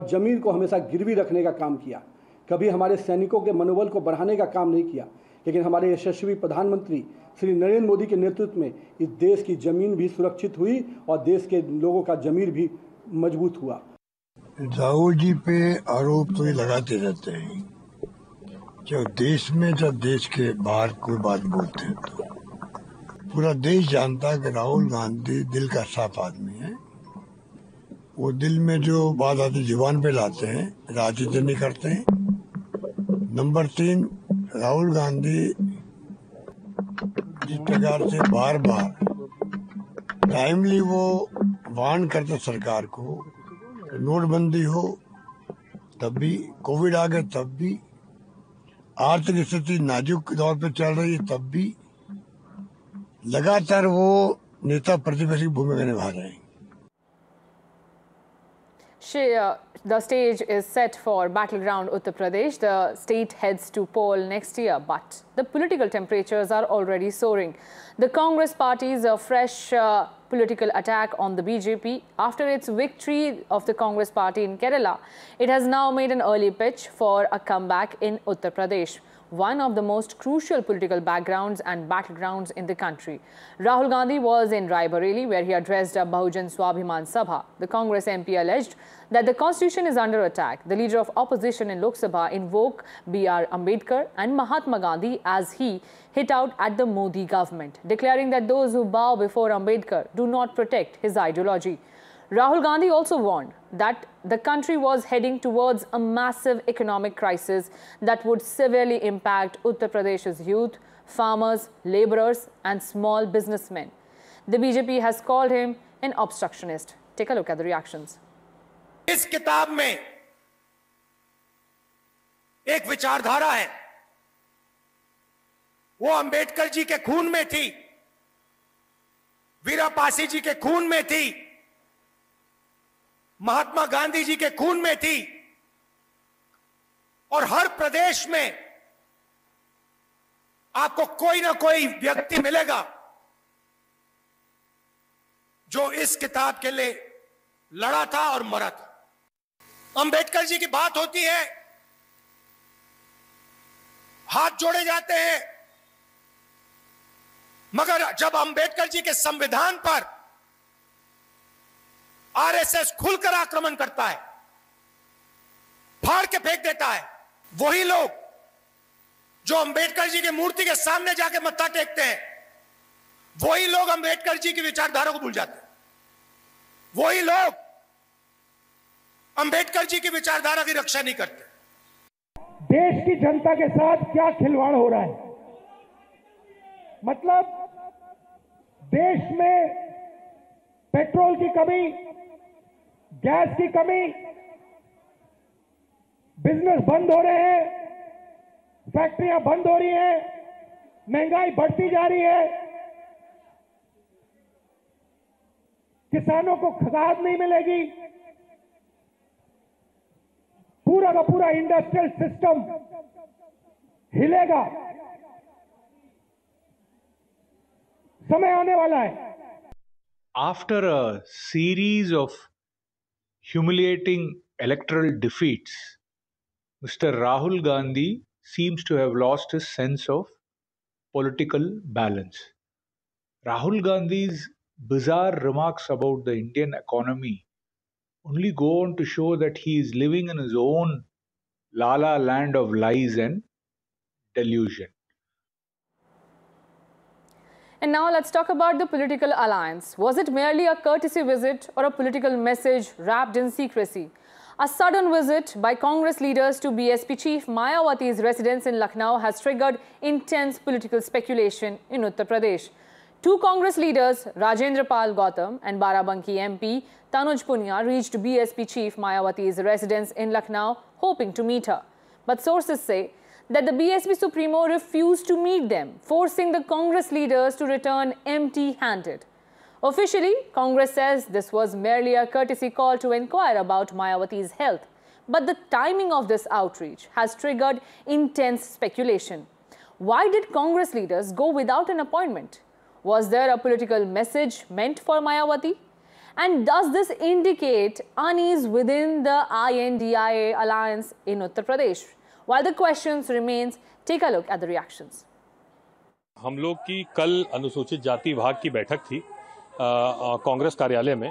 जमीन को हमेशा गिरवी रखने का काम किया, कभी हमारे सैनिकों के मनोबल को बढ़ाने का काम नहीं किया। लेकिन हमारे यशस्वी प्रधानमंत्री श्री नरेंद्र मोदी के नेतृत्व में इस देश की जमीन भी सुरक्षित हुई और देश के लोगों का जमीर भी मजबूत हुआ। राहुल जी पे आरोप तो ये लगाते रहते हैं, जब देश के बाहर कोई बात बोलते हैं तो पूरा देश जानता है कि राहुल गांधी दिल का साफ आदमी है। वो दिल में जो बात आती जुबान पे लाते हैं, राजनीति नहीं करते हैं। नंबर 3, राहुल गांधी जिस प्रकार से बार बार टाइमली वो वार्न करते सरकार को, नोटबंदी हो तब भी, कोविड आ गए तब भी, आर्थिक स्थिति नाजुक दौर पर चल रही है तब भी, लगातार वो नेता प्रतिपक्ष की भूमिका निभा रहे हैं। The stage is set for battleground Uttar Pradesh. The state heads to poll next year, but the political temperatures are already soaring. The Congress party's fresh political attack on the BJP after its victory of the Congress party in Kerala, it has now made an early pitch for a comeback in Uttar Pradesh, one of the most crucial political backgrounds and battlegrounds in the country. Rahul Gandhi was in Raebareli, where he addressed a Bahujan Swabhiman Sabha. The Congress MP alleged that the constitution is under attack. The leader of opposition in Lok Sabha invoked B.R. Ambedkar and Mahatma Gandhi as he hit out at the Modi government, declaring that those who bow before Ambedkar do not protect his ideology. Rahul Gandhi also warned that the country was heading towards a massive economic crisis that would severely impact Uttar Pradesh's youth, farmers, laborers and small businessmen. The BJP has called him an obstructionist. Take a look at the reactions. इस किताब में एक विचारधारा है, वो अंबेडकर जी के खून में थी, वीरा पासी जी के खून में थी, महात्मा गांधी जी के खून में थी और हर प्रदेश में आपको कोई ना कोई व्यक्ति मिलेगा जो इस किताब के लिए लड़ा था और मरा था। अंबेडकर जी की बात होती है, हाथ जोड़े जाते हैं, मगर जब अंबेडकर जी के संविधान पर आरएसएस खुलकर आक्रमण करता है, फाड़ के फेंक देता है, वही लोग जो अंबेडकर जी की मूर्ति के सामने जाके मत्था टेकते हैं, वही लोग अंबेडकर जी की विचारधारा को भूल जाते हैं। वही लोग अंबेडकर जी की विचारधारा की रक्षा नहीं करते। देश की जनता के साथ क्या खिलवाड़ हो रहा है? मतलब देश में पेट्रोल की कमी, गैस की कमी, बिजनेस बंद हो रहे हैं, फैक्ट्रियां बंद हो रही हैं, महंगाई बढ़ती जा रही है, किसानों को खाद नहीं मिलेगी, पूरा का पूरा इंडस्ट्रियल सिस्टम हिलेगा। समय आने वाला है। After a series of humiliating electoral defeats, Mr. Rahul Gandhi seems to have lost his sense of political balance. Rahul Gandhi's bizarre remarks about the Indian economy only go on to show that he is living in his own la-la land of lies and delusion. And now let's talk about the political alliance. Was it merely a courtesy visit or a political message wrapped in secrecy? A sudden visit by Congress leaders to BSP chief Mayawati's residence in Lucknow has triggered intense political speculation in Uttar Pradesh. Two Congress leaders, Rajendra Pal Gautam and Barabanki MP Tanuj Punia, reached BSP chief Mayawati's residence in Lucknow hoping to meet her. But sources say that the BSP Supremo refused to meet them, forcing the Congress leaders to return empty-handed. Officially, Congress says this was merely a courtesy call to inquire about Mayawati's health. But the timing of this outreach has triggered intense speculation. Why did Congress leaders go without an appointment? Was there a political message meant for Mayawati? And does this indicate unease within the INDIA alliance in Uttar Pradesh? While the questions remains, take a look at the reactions. हम लोग की कल अनुसूचित जाति विभाग की बैठक थी कांग्रेस कार्यालय में,